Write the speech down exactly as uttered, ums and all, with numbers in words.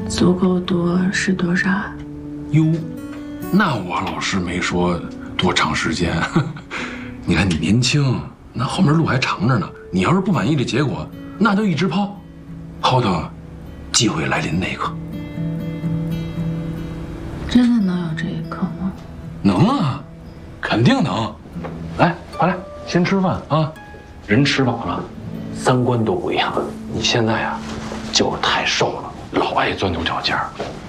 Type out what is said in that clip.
足够多是多少？ 哟，那我老师没说多长时间。你看你年轻，那后面路还长着呢。你要是不满意这结果，那就一直抛，抛到机会来临那一刻。 真的能有这一刻吗？ 能啊，肯定能。来，快来，先吃饭啊！人吃饱了，三观都不一样。你现在呀、就是太瘦了，老爱钻牛角尖儿。